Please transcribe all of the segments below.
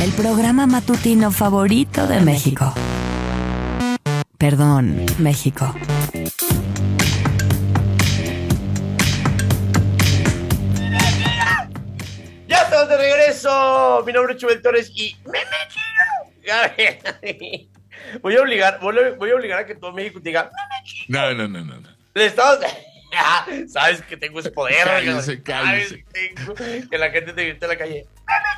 el programa matutino favorito de México. Perdón, México. ¡Ya estamos de regreso! Mi nombre es Chubel Torres y... Voy a obligar a que todo México diga... No. Le estamos... Sabes que tengo ese poder. Cállese. Sabes que la gente te grita en la calle.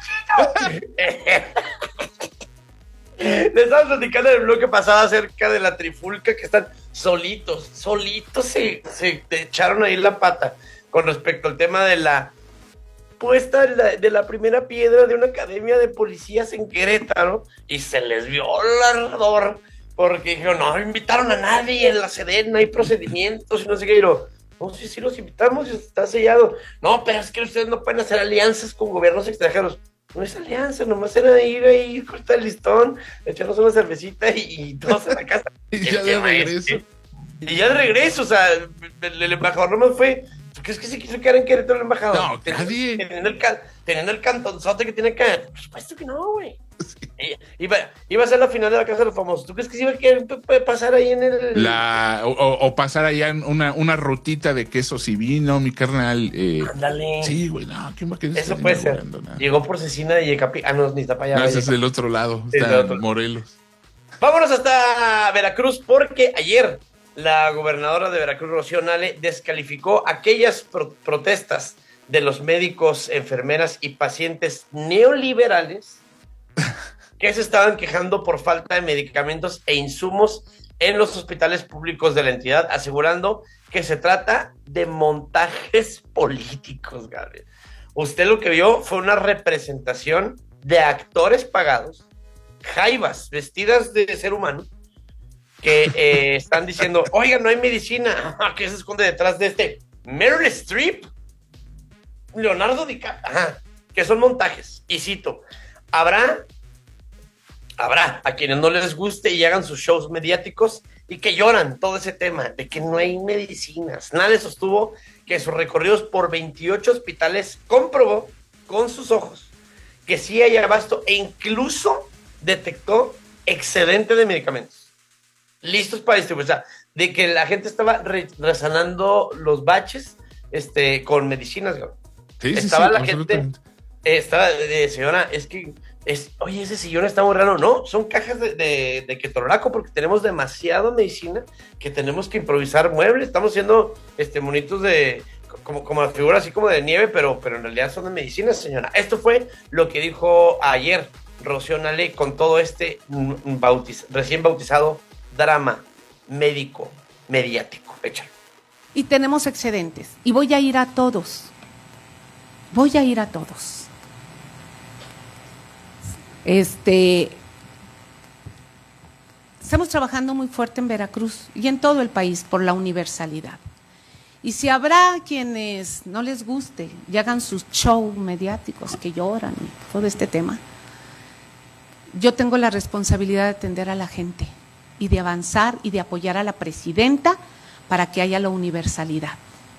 Le estamos platicando en el bloque pasado acerca de la trifulca que están solitos se echaron ahí la pata con respecto al tema de la puesta de la primera piedra de una academia de policías en Querétaro, y se les vio el ardor porque dijeron, no invitaron a nadie en la Sedena, no hay procedimientos y no sé qué. Y no, sí los invitamos, está sellado. No, pero es que ustedes no pueden hacer alianzas con gobiernos extranjeros. No es alianza, nomás era ir ahí, cortar el listón, echarnos una cervecita y todos en la casa. Y ya de regreso. O sea, el embajador nomás fue... ¿Tú crees que se quiso quedar en Querétaro el embajador? No, nadie. Teniendo el cantonzote que tiene acá. Por supuesto que no, güey. Sí. Iba a ser la final de la Casa de los Famosos. ¿Tú crees que se iba a querer pasar ahí en el... O pasar allá en una rutita de quesos y vino, mi carnal? Ándale. Sí, güey, no, ¿quién va a querer? Eso puede ser. Llegó por Cecina de Yecapi. Ah, no, ni está para allá. No, ese es del otro lado, está en Morelos. Vámonos hasta Veracruz, porque ayer la gobernadora de Veracruz, Rocío Nale, descalificó aquellas protestas de los médicos, enfermeras y pacientes neoliberales que se estaban quejando por falta de medicamentos e insumos en los hospitales públicos de la entidad, asegurando que se trata de montajes políticos, Gabriel. Usted lo que vio fue una representación de actores pagados, jaivas vestidas de ser humano, que están diciendo, oiga, no hay medicina. ¿Qué se esconde detrás de este? Meryl Streep, Leonardo DiCaprio, que son montajes. Y cito, habrá a quienes no les guste y hagan sus shows mediáticos y que lloran todo ese tema de que no hay medicinas. Nadie sostuvo que sus recorridos por 28 hospitales comprobó con sus ojos que sí hay abasto e incluso detectó excedente de medicamentos listos para distribuir. O sea, de que la gente estaba resanando los baches con medicinas. Estaba la gente, señora, es que oye, ese sillón está muy raro. No, son cajas de ketorolaco porque tenemos demasiada medicina que tenemos que improvisar muebles. Estamos haciendo monitos de como la figura así como de nieve, pero en realidad son de medicina, señora. Esto fue lo que dijo ayer Rocío Nale con todo recién bautizado drama médico mediático. Échalo. Y tenemos excedentes. Y voy a ir a todos. Estamos trabajando muy fuerte en Veracruz y en todo el país por la universalidad. Y si habrá quienes no les guste y hagan sus shows mediáticos que lloran y todo este tema, yo tengo la responsabilidad de atender a la gente y de avanzar y de apoyar a la presidenta para que haya la universalidad.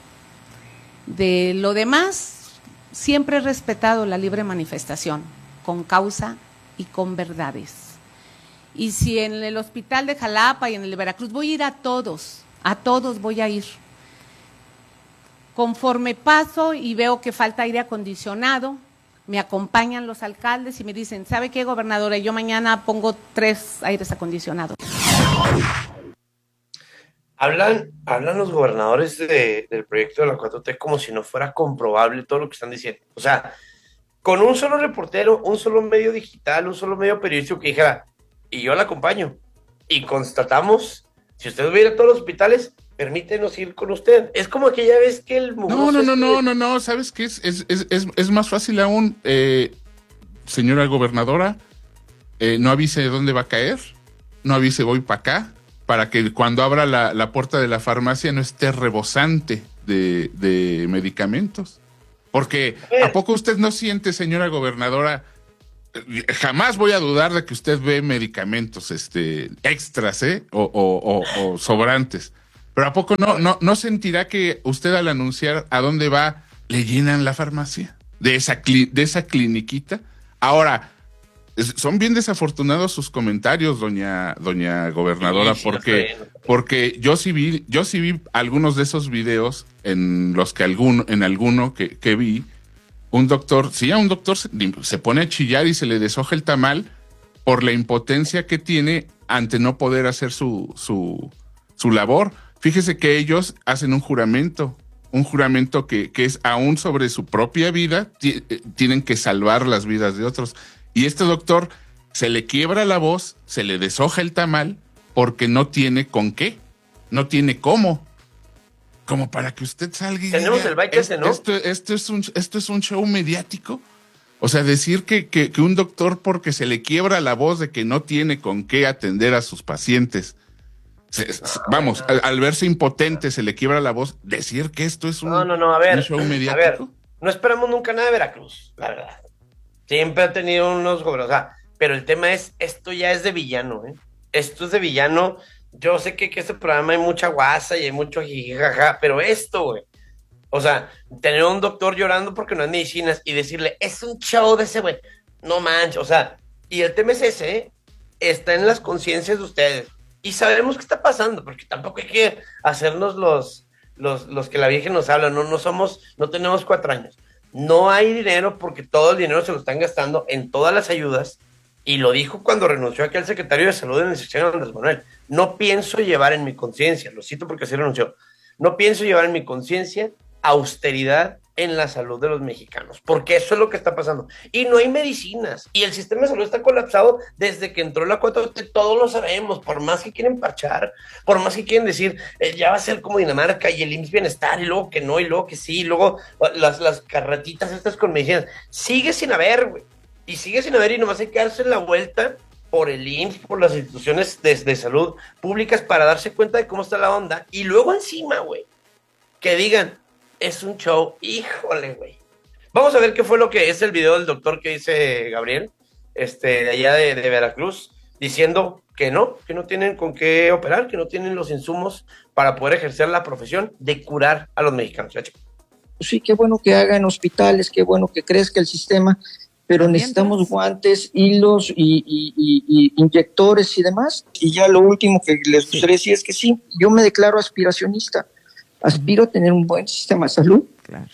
De lo demás, siempre he respetado la libre manifestación, con causa y con verdades. Y si en el hospital de Jalapa y en el de Veracruz, voy a ir a todos voy a ir. Conforme paso y veo que falta aire acondicionado, me acompañan los alcaldes y me dicen, ¿sabe qué, gobernadora? Yo mañana pongo 3 aires acondicionados. Hablan los gobernadores del proyecto de la 4T como si no fuera comprobable todo lo que están diciendo. O sea, con un solo reportero, un solo medio digital, un solo medio periodístico que dijera, y yo la acompaño, y constatamos, si usted va a ir a todos los hospitales, permítenos ir con usted. Es como aquella vez que el mugroso... No, ¿sabes qué? Es más fácil aún, señora gobernadora, no avise de dónde va a caer, no avise voy para acá, para que cuando abra la puerta de la farmacia no esté rebosante de medicamentos. Porque, ¿a poco usted no siente, señora gobernadora? Jamás voy a dudar de que usted ve medicamentos extras, o sobrantes. Pero ¿a poco no sentirá que usted al anunciar a dónde va, le llenan la farmacia de esa cliniquita? Ahora, Son bien desafortunados sus comentarios, doña gobernadora, Sí, porque yo sí vi algunos de esos videos en los que alguno que vi, un doctor se pone a chillar y se le deshoja el tamal por la impotencia que tiene ante no poder hacer su labor. Fíjese que ellos hacen un juramento que es aún sobre su propia vida, tienen que salvar las vidas de otros. Y este doctor se le quiebra la voz, se le deshoja el tamal porque no tiene con qué, no tiene cómo. Como para que usted salga y tenemos diga, el bike ese, ¿no? Esto es un show mediático. O sea, decir que un doctor, porque se le quiebra la voz de que no tiene con qué atender a sus pacientes, al verse impotente se le quiebra la voz, decir que esto es un show mediático. A ver, no esperamos nunca nada de Veracruz, la verdad. Siempre ha tenido unos gobernadores, o sea, pero el tema es, esto ya es de villano, ¿eh? Esto es de villano. Yo sé que este programa hay mucha guasa y hay mucho jijijaja, pero esto, güey. O sea, tener un doctor llorando porque no hay medicinas y decirle, es un show de ese güey. No manches, o sea, y el tema es ese, ¿eh? Está en las conciencias de ustedes. Y sabemos qué está pasando, porque tampoco hay que hacernos los que la Virgen nos habla, no tenemos 4 años. No hay dinero porque todo el dinero se lo están gastando en todas las ayudas, y lo dijo cuando renunció aquí al secretario de Salud en el sexenio Andrés Manuel. No pienso llevar en mi conciencia, lo cito porque así renunció, no pienso llevar en mi conciencia austeridad en la salud de los mexicanos, porque eso es lo que está pasando. Y no hay medicinas, y el sistema de salud está colapsado desde que entró la 4T, todos lo sabemos, por más que quieren parchar, por más que quieren decir, ya va a ser como Dinamarca, y el IMSS Bienestar, y luego que no, y luego que sí, y luego las carretitas estas con medicinas, sigue sin haber, güey, y sigue sin haber, y nomás hay que darse la vuelta por el IMSS, por las instituciones de salud públicas para darse cuenta de cómo está la onda, y luego encima, güey, que digan, es un show, híjole, güey. Vamos a ver qué fue lo que es el video del doctor que dice Gabriel, de allá de Veracruz, diciendo que no tienen con qué operar, que no tienen los insumos para poder ejercer la profesión de curar a los mexicanos. Sí, qué bueno que hagan hospitales, qué bueno que crezca el sistema, pero necesitamos guantes, hilos y inyectores y demás. Y ya lo último que les gustaría decir es que sí, yo me declaro aspiracionista. Aspiro a tener un buen sistema de salud. Claro.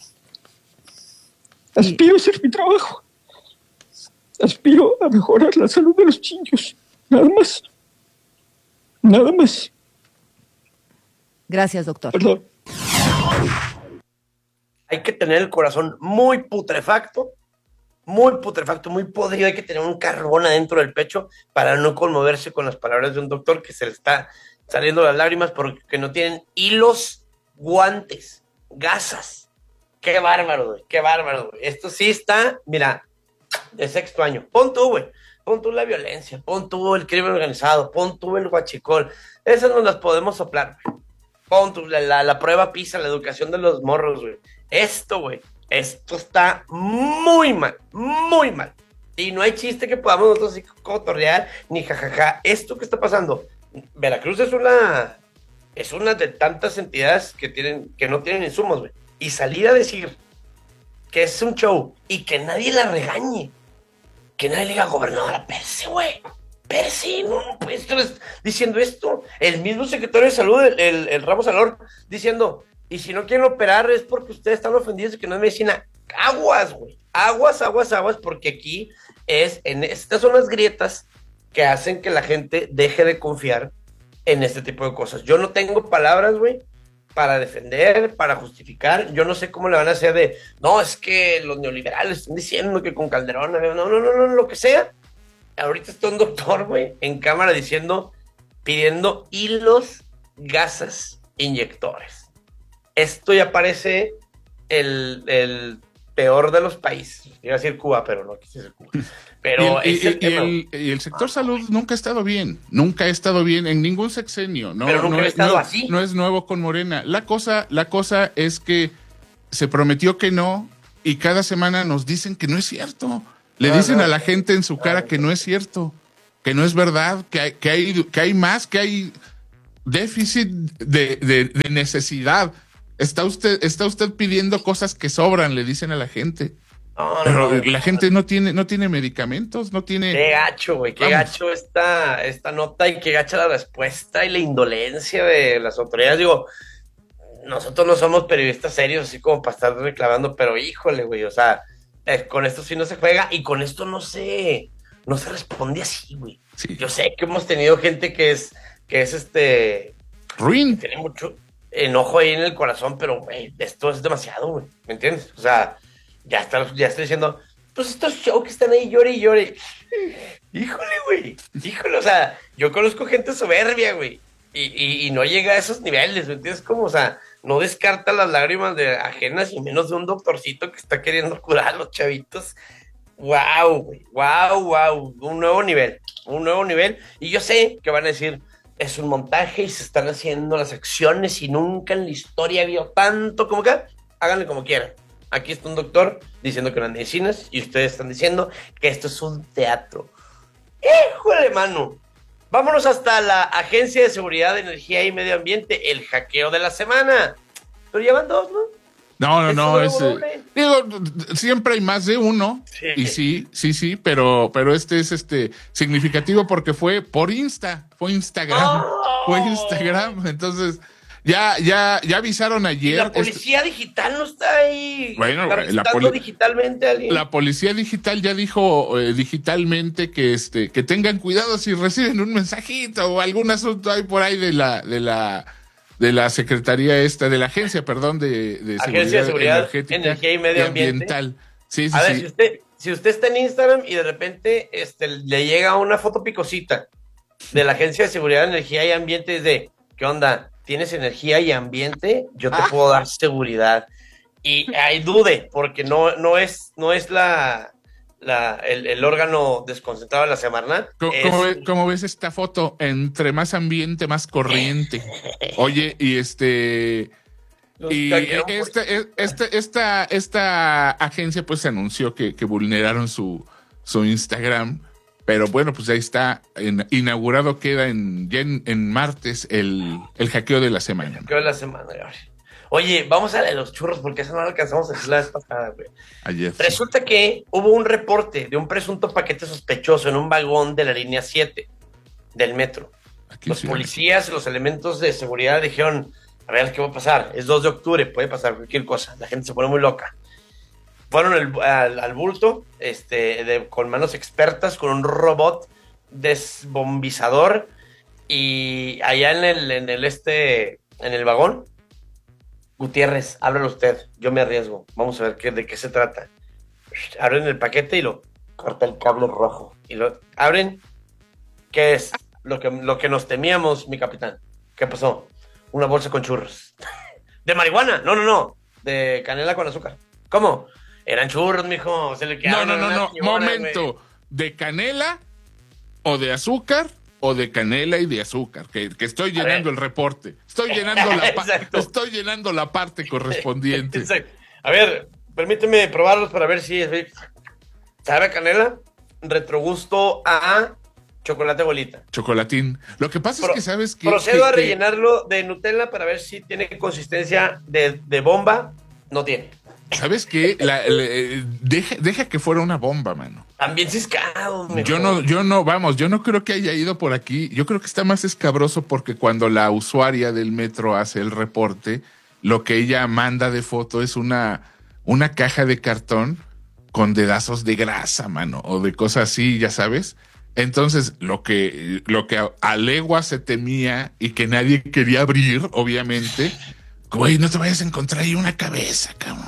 Aspiro a hacer mi trabajo. Aspiro a mejorar la salud de los niños. Nada más. Nada más. Gracias, doctor. Perdón. Hay que tener el corazón muy putrefacto, muy podrido. Hay que tener un carbón adentro del pecho para no conmoverse con las palabras de un doctor que se le está saliendo las lágrimas porque no tienen hilos, guantes, gasas. Qué bárbaro, güey, qué bárbaro, güey. Esto sí está, mira, de 6º año. Pon tú, güey, pon tú la violencia, pon tú el crimen organizado, pon tú el huachicol. Esas nos las podemos soplar, güey. Pon tú la prueba PISA, la educación de los morros, güey. Güey, esto está muy mal, muy mal. Y no hay chiste que podamos nosotros así cotorrear, ni jajaja. Esto que está pasando, Veracruz es una de tantas entidades que no tienen insumos, güey. Y salir a decir que es un show y que nadie la regañe, que nadie le diga, gobernadora, Percy, güey, Percy, no puedes estar diciendo esto. El mismo secretario de salud, el Ramos Alor, diciendo, y si no quieren operar es porque ustedes están ofendidos de que no es medicina. Aguas, güey, aguas, porque aquí estas son las grietas que hacen que la gente deje de confiar en este tipo de cosas. Yo no tengo palabras, güey, para defender, para justificar. Yo no sé cómo le van a hacer no, es que los neoliberales están diciendo que con Calderón, no, lo que sea. Ahorita está un doctor, güey, en cámara pidiendo hilos, gasas, inyectores. Esto ya parece el peor de los países. Iba a decir Cuba, pero no quise decir Cuba. Pero y el sector salud nunca ha estado bien en ningún sexenio. No, pero nunca ha estado así. No es nuevo con Morena. La cosa es que se prometió que no y cada semana nos dicen que no es cierto. Le dicen a la gente en su cara que no es cierto, que no es verdad, que hay más, que hay déficit de necesidad. Está usted pidiendo cosas que sobran, le dicen a la gente. Pero no, la gente no tiene medicamentos, no tiene... Qué gacho, güey, qué Vamos. gacho esta nota y qué gacha la respuesta y la indolencia de las autoridades. Digo, nosotros no somos periodistas serios, así como para estar reclamando, pero híjole, güey, o sea, con esto sí no se juega y con esto no se responde así, güey. Sí. Yo sé que hemos tenido gente que es Ruin. tiene mucho enojo ahí en el corazón, pero, güey, esto es demasiado, güey, ¿me entiendes? O sea, ya estoy diciendo, pues estos shows que están ahí llore y llore. Híjole, güey, híjole, o sea, yo conozco gente soberbia, güey, y no llega a esos niveles, ¿me entiendes? Como, o sea, no descarta las lágrimas de ajenas y menos de un doctorcito que está queriendo curar a los chavitos. Wow, güey, wow, un nuevo nivel, y yo sé que van a decir, es un montaje y se están haciendo las acciones y nunca en la historia había tanto como que, háganle como quieran. Aquí está un doctor diciendo que no hay medicinas y ustedes están diciendo que esto es un teatro. ¡Híjole, mano! Vámonos hasta la Agencia de Seguridad de Energía y Medio Ambiente, el hackeo de la semana. Pero llevan dos, ¿no? No, Es un nuevo nombre. digo, siempre hay más de uno, Sí. y sí, pero este es significativo porque fue por Instagram, entonces ya avisaron ¿Y ayer. la policía digital no está ahí? Bueno, ¿Está la registrando digitalmente a alguien? La policía digital ya dijo digitalmente que tengan cuidado si reciben un mensajito o algún asunto ahí por ahí de la secretaría de la agencia, perdón, de Agencia de Seguridad, Energética Energía y Medio Ambiente. Ambiental. Sí, A ver, sí. si usted está en Instagram y de repente le llega una foto picosita de la Agencia de Seguridad, Energía y Ambiente, es de, ¿qué onda? ¿Tienes energía y ambiente? Yo te puedo dar seguridad. Y ahí dude, porque no es el órgano desconcentrado de la Semarnat. ¿Cómo ves esta foto? Entre más ambiente, más corriente. Oye, y esta agencia pues anunció que vulneraron su Instagram, pero bueno, pues ahí está, inaugurado queda ya en martes el hackeo de la semana. Hackeo de la semana, güey. Oye, vamos a la de los churros, porque eso no lo alcanzamos a decir la vez pasada, güey. Ayer. Resulta que hubo un reporte de un presunto paquete sospechoso en un vagón de la línea 7 del metro. Aquí Los sí, policías, los elementos de seguridad dijeron, a ver, ¿qué va a pasar? Es 2 de octubre, puede pasar cualquier cosa. La gente se pone muy loca. Fueron al bulto, con manos expertas, con un robot desbombizador, y allá en el vagón, Gutiérrez, ábrelo usted, yo me arriesgo, vamos a ver de qué se trata. Abren el paquete y lo corta el cable rojo, y lo abren. ¿Qué es? Lo que nos temíamos, mi capitán. ¿Qué pasó? Una bolsa con churros. ¿De marihuana? No, de canela con azúcar. ¿Cómo? Eran churros, mijo, se le quedaron. No, momento, güey. ¿de canela o de azúcar? O de canela y de azúcar, que estoy llenando el reporte. Estoy llenando la parte correspondiente. Exacto. A ver, permíteme probarlos para ver si sabe a canela, retrogusto a chocolate bolita. Chocolatín. Lo que pasa es que sabes que... Procedo a rellenarlo de Nutella para ver si tiene consistencia de bomba. No tiene. ¿Sabes qué? Deja que fuera una bomba, mano. También ciscado, mejor. Yo no creo que haya ido por aquí. Yo creo que está más escabroso porque cuando la usuaria del metro hace el reporte, lo que ella manda de foto es una caja de cartón con dedazos de grasa, mano, o de cosas así, ya sabes. Entonces, lo que a legua se temía y que nadie quería abrir, obviamente, güey, no te vayas a encontrar ahí una cabeza, cabrón.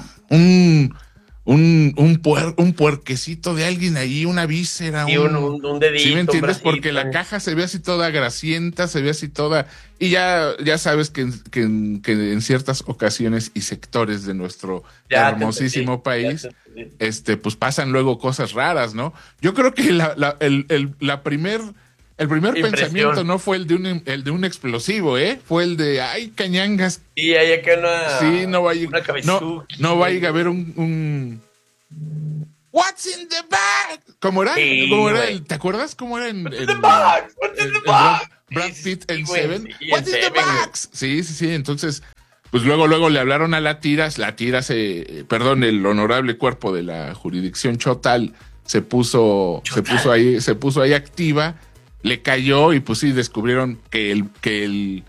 Un puerquecito de alguien ahí, una víscera. Y un dedito. ¿Sí me entiendes? Un Porque la caja se ve así toda grasienta, se ve así toda... Y ya sabes que en ciertas ocasiones y sectores de nuestro hermosísimo país, pues pasan luego cosas raras, ¿no? Yo creo que el primer pensamiento no fue el de un explosivo, fue el de ay, cañangas. Y hay acá no va a ir a haber un What's in the bag? ¿Cómo era? Sí, ¿Cómo era güey. ¿Te acuerdas cómo era What's in the box? What's in the box? Brad Pitt en güey, Seven? sí, What's in the Seven, güey. box? Sí. Entonces, pues luego le hablaron a la Tiras, el honorable cuerpo de la jurisdicción Chotal se puso ahí activa, le cayó y pues sí descubrieron el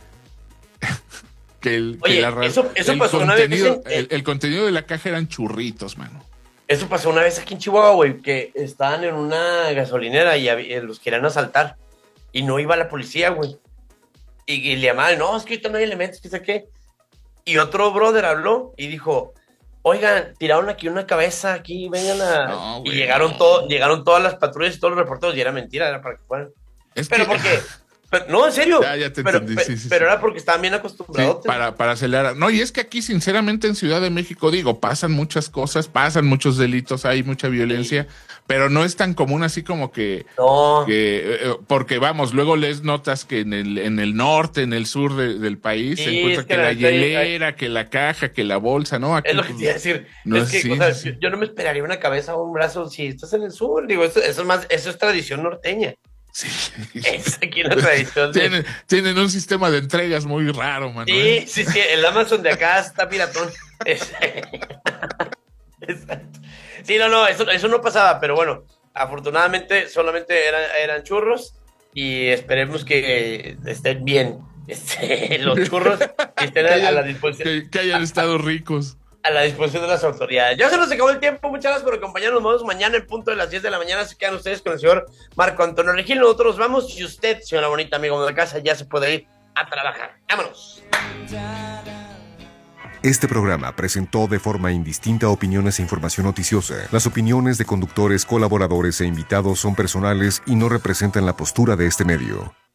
contenido de la caja eran churritos, mano. Eso pasó una vez aquí en Chihuahua, güey, que estaban en una gasolinera y los querían asaltar y no iba la policía, güey. Y le llamaban, no, es que ahorita no hay elementos, qué sé qué. Y otro brother habló y dijo, oigan, tiraron aquí una cabeza, aquí, vengan a... No, y llegaron todas las patrullas y todos los reporteros y era mentira, era para que fueran. No, en serio. Ya te entendí. Pero era porque estaban bien acostumbrados. Sí, para acelerar. No, y es que aquí, sinceramente, en Ciudad de México, pasan muchas cosas, pasan muchos delitos, hay mucha violencia, pero no es tan común así como que... No. Porque, vamos, luego les notas que en el norte, en el sur del país, se encuentra que la hielera, que la caja, que la bolsa, ¿no? Aquí, es lo que te iba a decir. Yo no me esperaría una cabeza o un brazo si estás en el sur. Digo, eso es tradición norteña. Sí. Es aquí la tradición. Tienen un sistema de entregas muy raro, man. Sí, el Amazon de acá está piratón. Exacto. Sí, no, eso no pasaba, pero bueno, afortunadamente solamente eran churros y esperemos que estén bien los churros y estén a la disposición. Que hayan estado ricos. A la disposición de las autoridades. Ya se nos acabó el tiempo. Muchas gracias por acompañarnos. Nos vemos mañana en punto de las 10 de la mañana. Se quedan ustedes con el señor Marco Antonio Regil. Nosotros vamos y usted, señora bonita amigo de la casa, ya se puede ir a trabajar. Vámonos. Este programa presentó de forma indistinta opiniones e información noticiosa. Las opiniones de conductores, colaboradores e invitados son personales y no representan la postura de este medio.